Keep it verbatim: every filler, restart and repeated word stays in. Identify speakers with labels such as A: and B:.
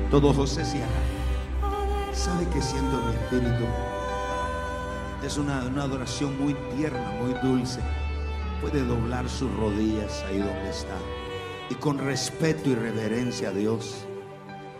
A: Todo José cierra. ¿Sabe qué siento en mi espíritu? Es una, una adoración muy tierna, muy dulce. Puede doblar sus rodillas ahí donde está y con respeto y reverencia a Dios